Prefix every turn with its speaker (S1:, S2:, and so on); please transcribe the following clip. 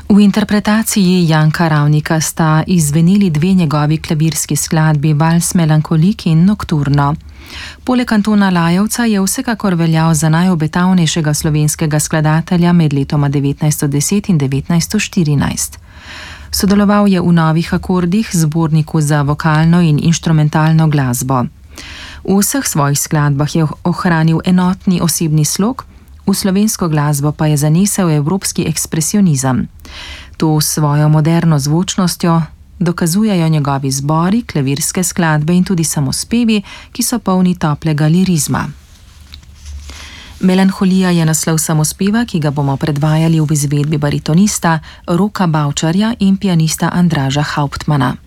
S1: V interpretaciji Janka Ravnika sta izzvenili dve njegovi klavirski skladbi Vals melankolik in Nokturno. Poleg Antona Lajevca je vsekakor veljal za najobetavnejšega slovenskega skladatelja med letoma 1910 in 1914. Sodeloval je v Novih akordih, zborniku za vokalno in inštrumentalno glasbo. V vseh svojih skladbah je ohranil enotni osebni slog, v slovensko glasbo pa je zanesel evropski ekspresionizem. To svojo moderno zvočnostjo dokazujejo njegovi zbori, klavirske skladbe in tudi samospevi, ki so polni toplega lirizma. Melanholija je naslov samospeva, ki ga bomo predvajali v izvedbi baritonista Roka Bavčarja in pianista Andraža Hauptmana.